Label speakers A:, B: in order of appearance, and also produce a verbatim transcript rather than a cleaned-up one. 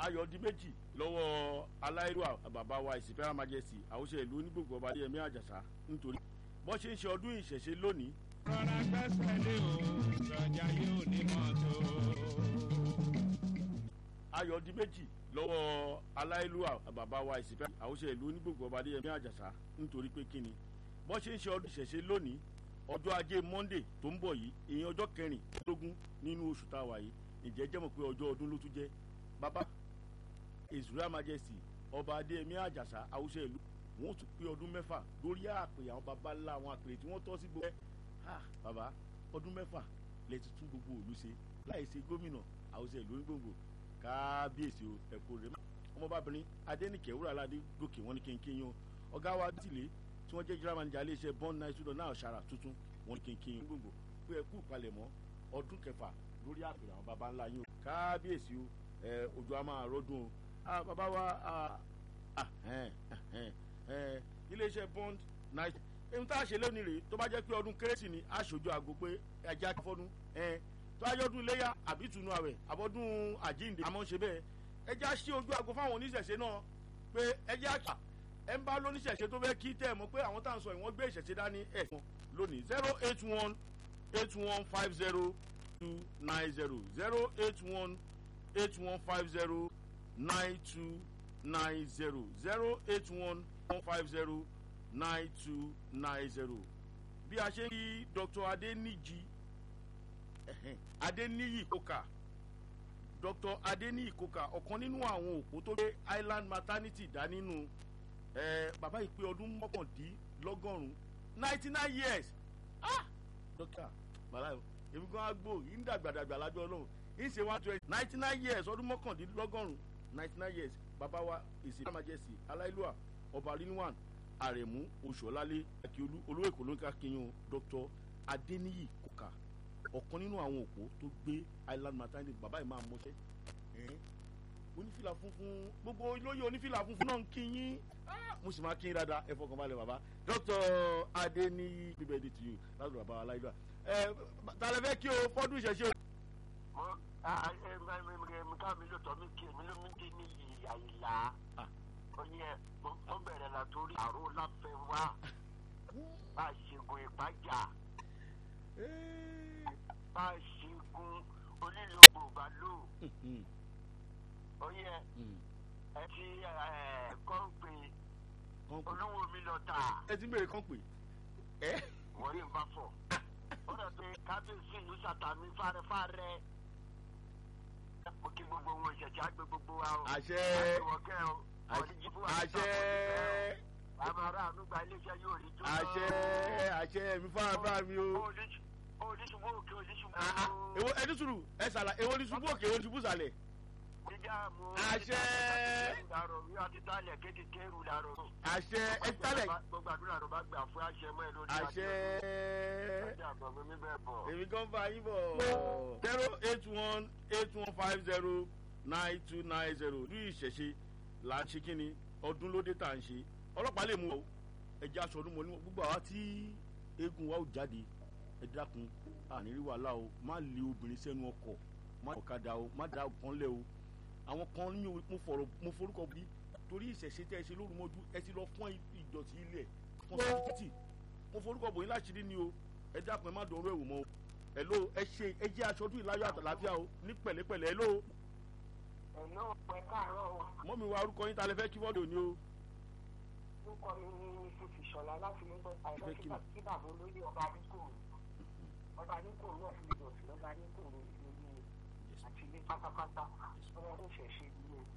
A: ayọ̀ di méjì lọ́wọ́ aláìlúwà bàbá wa His Imperial Majesty àwùjọ ìlú onígbòǹgbò ọba Adéyẹmí Àjàsá nítorí bọ́n ṣe ń ṣe ọdún ìṣẹ̀ṣe lónìí.
B: rọra gbẹ́sẹ̀ lé o sọjà yóò ní mọ́tò.
A: ayọ̀ di méjì lọ́wọ́ aláìlúwà bàbá wa His Imperial àwùjọ ìlú onígbòǹgbò ọba Adéyẹmí Àjàsá nítorí pé kíni bọ́n ṣe ń ṣe ọdún ìṣẹ̀ṣe lónìí ọjọ́ ajé Monday tó ń bọ̀ yìí ìyẹn ọjọ́ kẹrìndínlógún nínú oṣù tá a wà yìí ǹjẹ́ jẹ́ mọ̀ pé ọjọ́ ọdún ló tún jẹ́ bàbá His Royal Majesty ọba Adéyẹmí Àjàsá àwùjọ ìlú wọn tún pé ọdún mẹ́fà lórí àpè àwọn baba ńlá àwọn àpèrè tí wọ́n tọ́ sí gbogbo ẹ̀ bàbá ọdún mẹ́fà lè ti tún gbogbo òlu ṣe láì ṣe gómìnà àwùjọ ìlú onígbòǹgbò kábíyèsí o ẹ̀kọ́ rẹ̀ ọmọbabìnrin Adéníkẹ́ Wúràládé gòkè wọn ní kínkín yan ọ̀gá wa tìlé tí wọ́n jẹ́ general manager iléeṣẹ́ bond nine studio náà ṣàrà tuntun wọn ní kínkín gbòǹgbò pé ẹ kú ìpalẹ̀mọ́ ọdún kẹfà lórí àpèrè àwọn baba ńlá yín o kábíyèsí o ẹ òjò a máa rọdún o ah bàbá wa ah ah ẹn ẹn ẹn iléeṣẹ́ bond nine ohun tá a ṣe lónìí rèé tó bá jẹ́ pé ọdún kérésì ni a ṣojú àgọ́ pé ẹja fọ́dún ẹn tó bá jẹ́ ọdún iléyà àbí ìtùnú àwẹ̀ àbọ̀dún àjíǹde àmọ́ ṣe bẹ́ẹ̀ ẹja ṣí ojú àgọ́ fáwọn oníṣẹ̀ṣe náà pé ẹja àṣà ẹ ń bá lóníṣẹ̀ṣe tó fẹ́ kí tẹ̀ mọ́ pé àwọn tá à ń sọ ìwọ́n gbé ìṣẹ̀ṣe dání ẹ̀ fún lónìí zero eight one eight one five zero two nine zero zero eight one eight one five zero nine two nine zero zero eight one one five zero nine two nine zero bí a ṣe ń rí Dr. Adéníjì Adéníyì Kókà Dr. Adéníyì Kókà ọ̀kan nínú àwọn òpó tó gbé Island Maternity dá nínú eh, bàbá yìí pé ọdún mọ́kàndínlọ́gọ́rùn-ún ninety nine years ah dókítà bàbá èmi gan agbó yìí ń dàgbàdàgbà lájọ Ọlọ́run yìí ń ṣe one twenty ninety nine years ọdún mọ́kàndínlọ́gọ́rùn-ún ninety nine years bàbá wa His Imperial Majesty aláìlúwà ọba rinwan àrẹ̀mú oṣùọ̀lálé akíolú olówó èkó ló ń ká kíyàn Dr. Adéníyì Kókà ọ̀kan nínú àwọn òpó tó gbé Island Maternity bàbá yìí máa mọṣẹ́ onífìlà funfun gbogbo olóyè onífìlà funfun náà ń kí yín mo sì máa kí yín dáadáa ẹ fọkàn balẹ̀ bàbá Dr. Adéníyì bíbélì tì yín láti bàbá aláìlúwà ẹ tàlẹ́ fẹ́ kí o fọ́dún ìṣẹ̀ṣe o.
C: ká mi ló tọ́ mi kí mi ló mi dé ní Àyìnlá oní ẹ ó bẹ̀rẹ̀ la torí àrò láfẹ́ wá bá a ṣègùn ìpájà bá a ṣègùn onílùgbò bá lò oyè ẹ ti kọ́ ń pè olówó mi lọ tà.
A: ẹ ti bèrè kán pè é.
C: wọ́n ní nfa fọ̀ ó dẹ̀ pé kábíyèsí ìlú sàtàmì fárẹ́fárẹ́ mo kí gbogbo wọn ìṣẹ̀ṣẹ̀ àgbẹ̀ gbogbo wa o.
A: àṣẹ àṣẹ
C: àmàrà ànúgbà iléeṣẹ́ yóò rí tó.
A: àṣẹ àṣẹ mi fáfá mi o.
C: oníṣubú òkè oníṣubú òkè.
A: èwo ẹni sùúrù ẹ sàlà èwo oníṣubú òkè èwo oníṣubú sàlẹ̀. àṣẹ. àṣẹ ẹ tálẹ̀.
C: gbogbo àdúrà ló bá gbà fún àṣẹ mọ́ ẹ lórí.
A: àṣẹ. èmi kan bá yín bọ̀. zero eight one eight one five zero nine two nine zero ní ìṣẹ̀ṣe là ń ṣe kí ni ọdún lóde tá à ń ṣe ọlọ́pàá lè mú o ẹ̀jẹ̀ aṣọ ọdún mọ́ ní gbogbo àwa tí eégún wa ò jáde ẹ dákun àníri wàhálà o má lé obìnrin sẹ́nu ọkọ̀ má ọ̀kadà o má dá ọkàn lẹ̀ o àwọn kan ní mo fọ̀rọ̀ mo forúkọ bí torí ìṣẹ̀ṣe tẹ́ ẹ ṣe lóru mọ́jú ẹ ti lọ fún ìdọ̀tí ilẹ̀ fún ọ̀sán títì mo forúkọ bòyìn láṣìírí ni o ẹ dákun ẹ má dọ̀rọ̀ ẹ̀wò mọ́ o ẹ ló ẹ ṣe ẹ jẹ́ aṣọ ọdún ìláyọ̀ àtàlàfíà o ní pẹ̀lẹ́pẹ̀lẹ́ ẹ ló.
C: ẹ̀lọ́ pẹ̀ káàárọ̀ o.
A: mọ́ mi wá orúkọ yín ta lẹ fẹ́ kí fọ́dọ̀ ni o.
C: orúkọ mi ní fífi ṣọlá láti ní bọ́ àìsàn kí bàbá olóyè ọba níkòrò ọba níkòrò náà fi ìdọ̀tí ọba níkòrò ìlú àti ilé pátápátá ọmọ tó ṣẹ̀ṣẹ̀ ní o.